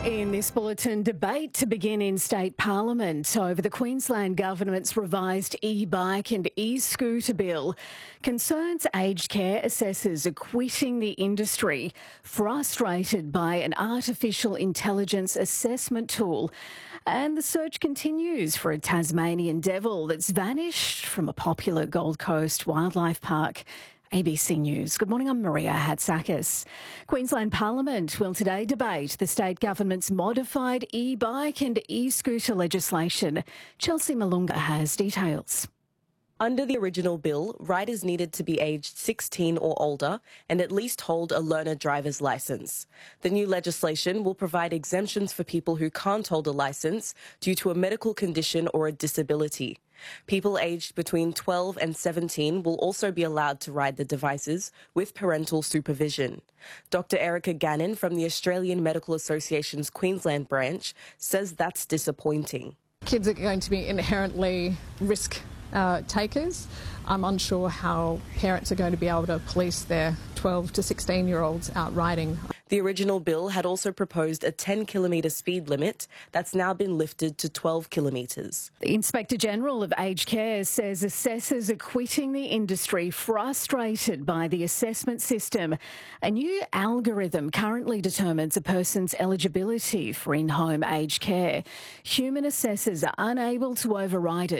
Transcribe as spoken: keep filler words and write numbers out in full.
In this bulletin, debate to begin in state parliament over the Queensland Government's revised e-bike and e-scooter bill. Concerns aged care assessors are quitting the industry, frustrated by an artificial intelligence assessment tool. And the search continues for a Tasmanian devil that's vanished from a popular Gold Coast wildlife park. A B C News. Good morning, I'm Maria Hatzakis. Queensland Parliament will today debate the state government's modified e-bike and e-scooter legislation. Chelsea Malunga has details. Under the original bill, riders needed to be aged sixteen or older and at least hold a learner driver's licence. The new legislation will provide exemptions for people who can't hold a licence due to a medical condition or a disability. People aged between twelve and seventeen will also be allowed to ride the devices with parental supervision. Doctor Erica Gannon from the Australian Medical Association's Queensland branch says that's disappointing. Kids are going to be inherently risk uh, takers. I'm unsure how parents are going to be able to police their twelve to sixteen year olds out riding. The original bill had also proposed a ten kilometre speed limit that's now been lifted to twelve kilometres. The Inspector General of Aged Care says assessors are quitting the industry, frustrated by the assessment system. A new algorithm currently determines a person's eligibility for in-home aged care. Human assessors are unable to override it.